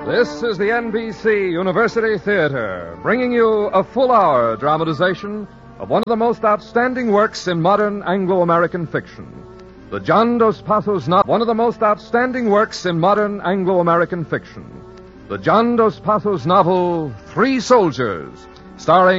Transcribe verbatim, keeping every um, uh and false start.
This is the N B C University Theater, bringing you a full-hour dramatization of one of the most outstanding works in modern Anglo-American fiction. The John Dos Passos novel, one of the most outstanding works in modern Anglo-American fiction. The John Dos Passos novel, Three Soldiers, starring